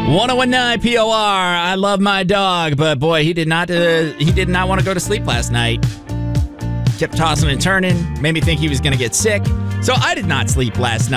1019 POR. I love my dog, but boy, he did not want to go to sleep last night. Kept tossing and turning, made me think he was going to get sick. So I did not sleep last night.